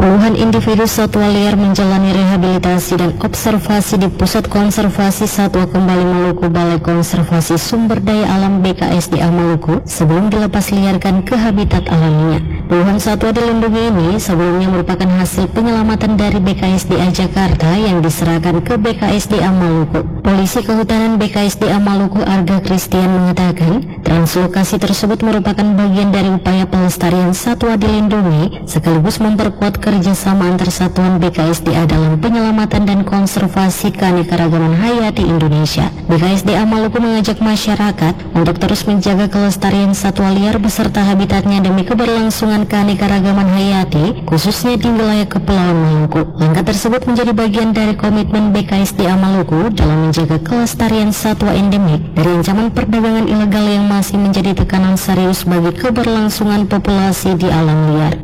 Puluhan individu satwa liar menjalani rehabilitasi dan observasi di Pusat Konservasi Satwa Kembali Maluku Balai Konservasi Sumber Daya Alam BKSDA Maluku sebelum dilepas liarkan ke habitat alaminya. Puluhan satwa dilindungi ini sebelumnya merupakan hasil penyelamatan dari BKSDA Jakarta yang diserahkan ke BKSDA Maluku. Polisi Kehutanan BKSDA Maluku Arga Christian mengatakan, translokasi tersebut merupakan bagian dari upaya pelestarian satwa dilindungi sekaligus memperkuat kerjasama antar satuan BKSDA dalam penyelamatan dan konservasi keanekaragaman hayati Indonesia. BKSDA Maluku mengajak masyarakat untuk terus menjaga kelestarian satwa liar beserta habitatnya demi keberlangsungan keanekaragaman hayati, khususnya di wilayah Kepulauan Maluku. Langkah tersebut menjadi bagian dari komitmen BKSDA Maluku dalam menjaga kelestarian satwa endemik dari ancaman perdagangan ilegal yang masih menjadi tekanan serius bagi keberlangsungan populasi di alam liar.